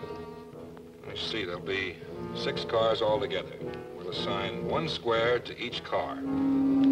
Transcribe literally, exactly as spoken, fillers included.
Let me see, there'll be six cars altogether. We'll assign one square to each car.